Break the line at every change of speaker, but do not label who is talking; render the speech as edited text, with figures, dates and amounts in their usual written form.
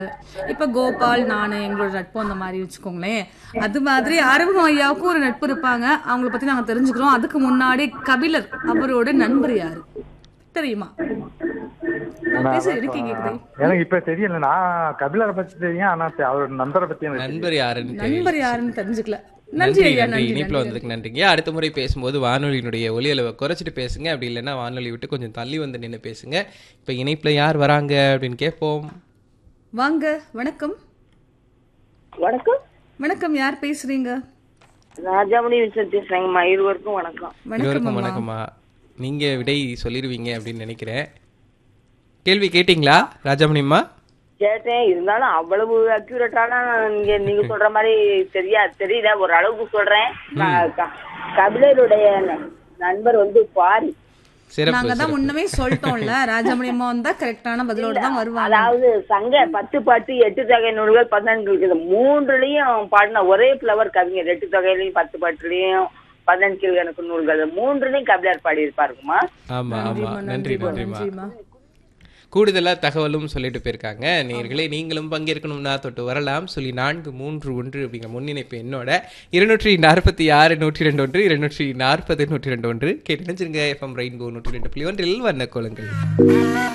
இப்ப கோபால் நானு எங்களோட நட்பு அந்த மாதிரி வச்சுக்கோங்களேன். அது மாதிரி அறிமுகம் ஐயாவுக்கும் ஒரு நட்பு இருப்பாங்க. அவங்கள பத்தி நாங்க தெரிஞ்சுக்கிறோம். அதுக்கு முன்னாடி கபிலர் அவரோட நண்பர் யாரு தெரியுமா? நான் பேச இருக்கீங்க கேக்குதே.
எனக்கு இப்ப தெரியல. நான் கபிலரை பத்தி தெரியும், ஆனா அவரோட நண்பரை பத்தி எனக்கு தெரியல.
நண்பர் யாருன்னு
நண்பர் யாருன்னு தெரிஞ்சுக்கல. நன்றி ஐயா, நன்றி.
இணைப்புல வந்ததுக்கு நன்றிங்க. அடுத்த முறை பேசும்போது வானொலியினுடைய ஒலி அளவை குறைச்சிட்டு பேசுங்க. அப்படி இல்லைன்னா வானொலி விட்டு கொஞ்சம் தள்ளி வந்து நின்று பேசுங்க. இப்ப இணைப்புல யார் வராங்க அப்படின்னு கேட்போம்.
வாங்க. வணக்கம்.
வணக்கம்.
வணக்கம், யார் பேசுறீங்க?
ராஜாமணி வின்சென்ட் பேசுறேங்கம்மா. இருவருக்கும் வணக்கம்.
இருவருக்கும் வணக்கம்மா. நீங்க விடை சொல்லிருவீங்க அப்படின்னு நினைக்கிறேன். கேள்வி கேட்டீங்களா ராஜாமணிம்மா?
கேட்டேன். இருந்தாலும் அவ்வளவு அக்யூரேட்டான நீங்க சொல்ற மாதிரி தெரியல. ஒரு அளவுக்கு சொல்றேன். கபிலருடைய நண்பர் பாரி.
நாங்க தான் முன்னமே சொல்லிட்டோம்ல, ராஜாமணி அம்மா வந்தா கரெக்டான பதிலோட தான் வருவாங்க.
அதாவது சங்க 10 பாட்டு 8 தொகை நூல்கள் 14 இருக்குது. மூன்றுலயும் பாடின ஒரே புலவர் கவிஞர். 8 தொகையிலையும் 10 பாட்டுலயும் 14 கீழ்கணக்கு நூல்கள் மூன்றுலயும் கபிலர் பாடி இருப்பாருக்குமா.
ஆமா ஆமா, நன்றி நன்றிமா. கூடுதலா தகவலும் சொல்லிட்டு போயிருக்காங்க. நேயர்களே, நீங்களும் பங்கேற்கணும்னா தொட்டு வரலாம். 431 அப்படிங்கிற முன்னிணைப்பு என்னோட 246 102 240 102 கேட்டு நினைச்சிருங்க. FM ரெயின்போ 102.1 வண்ண கோலங்கள்.